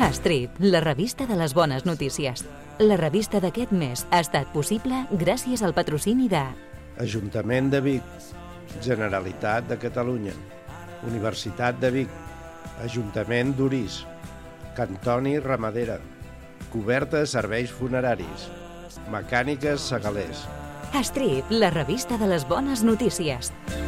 Strip, la revista de les bones notícies. La revista d'aquest mes ha estat possible gràcies al patrocini de Ajuntament de Vic, Generalitat de Catalunya, Universitat de Vic, Ajuntament d'Orís, Cantoni Ramadera, Coberta de Serveis Funeraris, Mecàniques Segalers. Strip, la revista de les bones notícies.